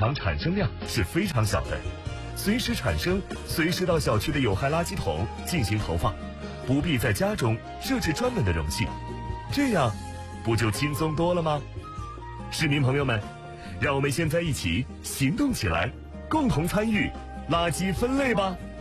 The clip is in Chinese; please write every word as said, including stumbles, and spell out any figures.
场产生量是非常小的，随时产生，随时到小区的有害垃圾桶进行投放，不必在家中设置专门的容器，这样不就轻松多了吗？市民朋友们，让我们现在一起行动起来，共同参与垃圾分类吧。